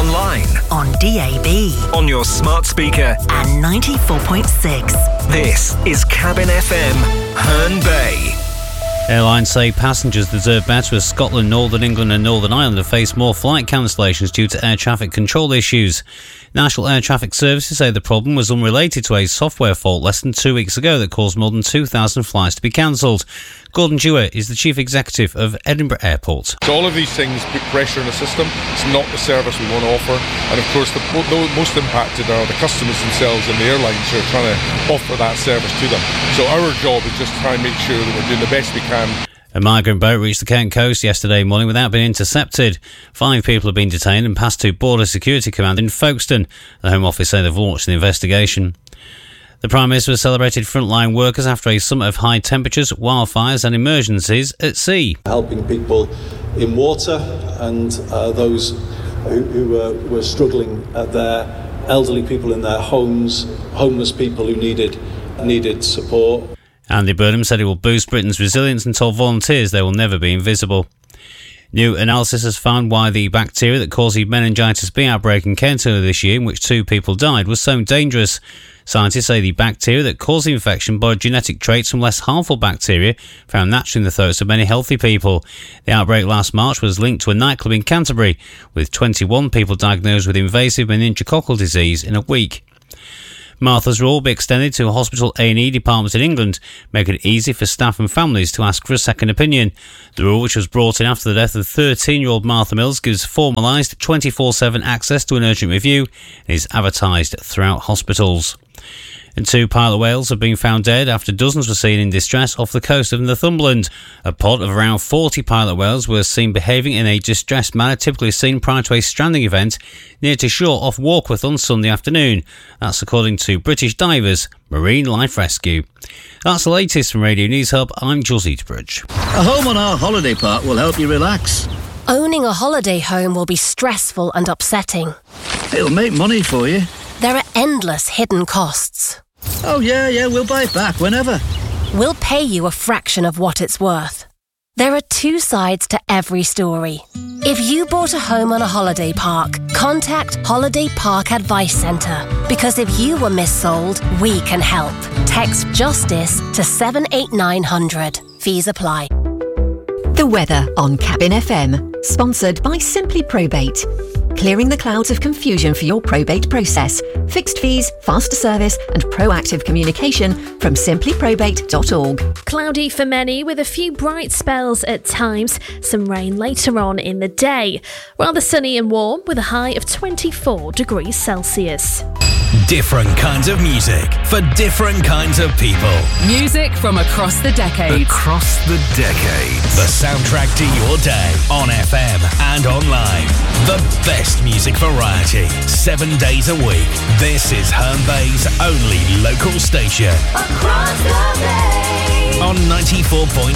online, on DAB, on your smart speaker, and 94.6. This is Cabin FM, Herne Bay. Airlines say passengers deserve better as Scotland, Northern England and Northern Ireland have faced more flight cancellations due to air traffic control issues. National Air Traffic Services say the problem was unrelated to a software fault less than 2 weeks ago that caused more than 2,000 flights to be cancelled. Gordon Dewar is the Chief Executive of Edinburgh Airport. So all of these things put pressure on the system. It's not the service we want to offer. And of course, the most impacted are the customers themselves and the airlines who are trying to offer that service to them. So our job is just to try and make sure that we're doing the best we can. A migrant boat reached the Kent coast yesterday morning without being intercepted. 5 people have been detained and passed to Border Security Command in Folkestone. The Home Office say they've launched an investigation. The Prime Minister has celebrated frontline workers after a summer of high temperatures, wildfires and emergencies at sea. Helping people in water and those who were struggling there, elderly people in their homes, homeless people who needed support. Andy Burnham said it will boost Britain's resilience and told volunteers they will never be invisible. New analysis has found why the bacteria that caused the meningitis B outbreak in Kent earlier this year, in which 2 people died, was so dangerous. Scientists say the bacteria that caused the infection borrowed genetic traits from less harmful bacteria found naturally in the throats of many healthy people. The outbreak last March was linked to a nightclub in Canterbury, with 21 people diagnosed with invasive meningococcal disease in a week. Martha's rule will be extended to hospital A&E departments in England, making it easy for staff and families to ask for a second opinion. The rule, which was brought in after the death of 13-year-old Martha Mills, gives formalised 24/7 access to an urgent review and is advertised throughout hospitals. And 2 pilot whales have been found dead after dozens were seen in distress off the coast of Northumberland. A pod of around 40 pilot whales were seen behaving in a distressed manner typically seen prior to a stranding event near to shore off Warkworth on Sunday afternoon. That's according to British divers Marine Life Rescue. That's the latest from Radio News Hub. I'm Jules Eatbridge. A home on our holiday park will help you relax. Owning a holiday home will be stressful and upsetting. It'll make money for you. There are endless hidden costs. Oh yeah, we'll buy it back whenever. We'll pay you a fraction of what it's worth. There are 2 sides to every story. If you bought a home on a holiday park, contact Holiday Park Advice Centre. Because if you were missold, we can help. Text JUSTICE to 78900. Fees apply. The weather on Cabin FM, sponsored by Simply Probate. Clearing the clouds of confusion for your probate process. Fixed fees, faster service and proactive communication from simplyprobate.org. Cloudy for many with a few bright spells at times. Some rain later on in the day. Rather sunny and warm with a high of 24 degrees Celsius. Different kinds of music for different kinds of people. Music from across the decades. Across the decades. The soundtrack to your day on FM and online. The best music variety, 7 days a week. This is Herne Bay's only local station. Across the Bay. On 94.6